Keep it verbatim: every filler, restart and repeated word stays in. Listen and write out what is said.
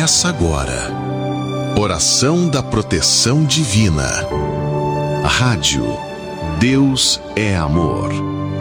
Começa agora. Oração da Proteção Divina. Rádio Deus é Amor.